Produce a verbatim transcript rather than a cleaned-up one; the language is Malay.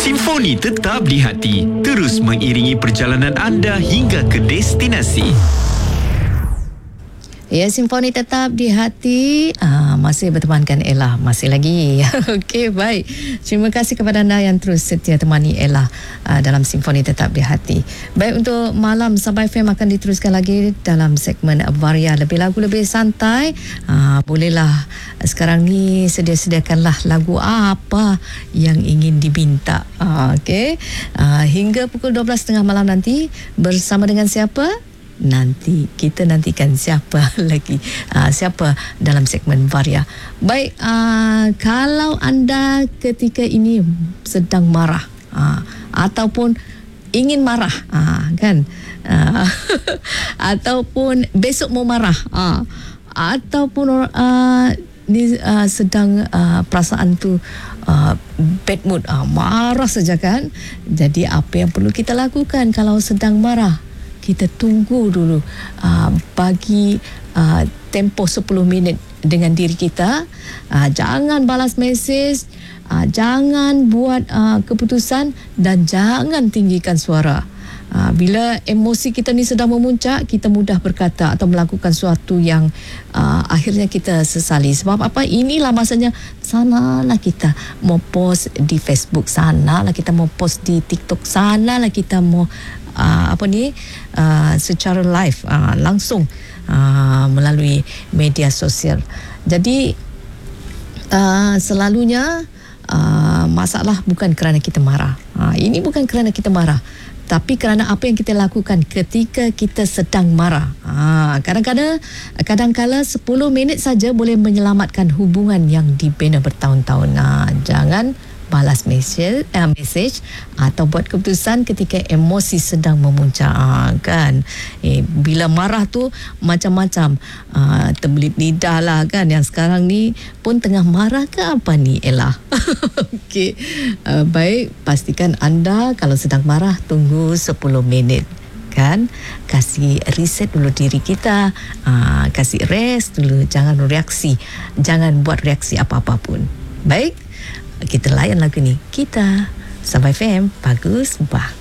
Simfoni tetap di hati, terus mengiringi perjalanan anda hingga ke destinasi. Ya, Simfoni tetap di hati. Ah, masih bertemankan Ella. Masih lagi. Okey, baik. Terima kasih kepada anda yang terus setia temani Ella ah, dalam Simfoni tetap di hati. Baik, untuk malam Sabah F M akan diteruskan lagi dalam segmen Varia. Lebih lagu lebih santai. Ah, bolehlah sekarang ni sedia-sediakanlah lagu apa yang ingin diminta. Ah, Okey. Ah, hingga pukul dua belas tiga puluh malam nanti bersama dengan siapa? Nanti kita nantikan siapa lagi uh, siapa dalam segmen Varia. Baik, uh, kalau anda ketika ini sedang marah uh, ataupun ingin marah uh, kan uh, ataupun besok mau marah uh, ataupun uh, ni uh, sedang uh, perasaan tu uh, bad mood, uh, marah saja kan. Jadi apa yang perlu kita lakukan kalau sedang marah? Kita tunggu dulu, uh, bagi uh, tempoh sepuluh minit dengan diri kita. Uh, jangan balas mesej, uh, jangan buat uh, keputusan dan jangan tinggikan suara. Uh, bila emosi kita ni sedang memuncak, kita mudah berkata atau melakukan sesuatu yang uh, akhirnya kita sesali. Sebab apa? Inilah masanya, sanalah kita mau post di Facebook, sanalah kita mau post di TikTok, sanalah kita mau Uh, apa ni uh, secara live uh, langsung uh, melalui media sosial. Jadi uh, selalunya uh, masalah bukan kerana kita marah. Uh, ini bukan kerana kita marah, tapi kerana apa yang kita lakukan ketika kita sedang marah. Ha, kadang-kadang kadang-kala sepuluh minit saja boleh menyelamatkan hubungan yang dibina bertahun-tahun. Ha, jangan balas mesej, eh, mesej atau buat keputusan ketika emosi sedang memuncak, ha, kan. Eh, bila marah tu macam-macam, ha, terbelit lidah lah kan. Yang sekarang ni pun tengah marah ke apa ni, Ella? Okey, uh, baik, pastikan anda kalau sedang marah tunggu sepuluh minit. Kan, kasih reset dulu diri kita, uh, kasih rest dulu, jangan reaksi, jangan buat reaksi apa-apa pun. Baik, kita layan lagu ni. Kita Sabah F M, bagus, bah.